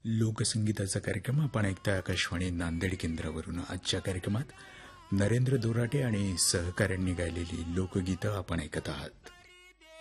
लोकसंगीताचा कार्यक्रम आपण ऐकता आकाशवाणी नांदेड केंद्रावरून. आजच्या कार्यक्रमात नरेंद्र दोराटे आणि सहकाऱ्यांनी गायलेली लोकगीतं आपण ऐकत आहात.